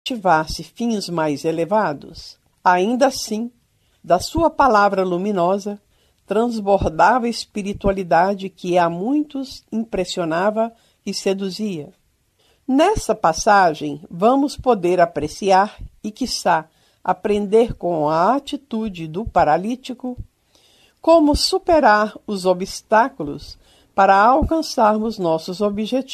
ativar-se fins mais elevados. Ainda assim, da sua palavra luminosa, transbordava a espiritualidade que a muitos impressionava e seduzia. Nessa passagem, vamos poder apreciar e, quiçá, aprender com a atitude do paralítico como superar os obstáculos para alcançarmos nossos objetivos.